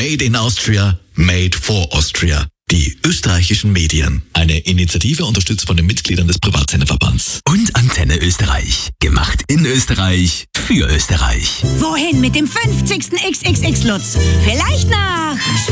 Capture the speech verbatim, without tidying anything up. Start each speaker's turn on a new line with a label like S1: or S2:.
S1: Made in Austria, Made for Austria. Die österreichischen Medien. Eine Initiative unterstützt von den Mitgliedern des Privatsenderverbands.
S2: Und Antenne Österreich. Gemacht in Österreich, für Österreich.
S3: Wohin mit dem fünfzigsten X X X Lutz? Vielleicht nach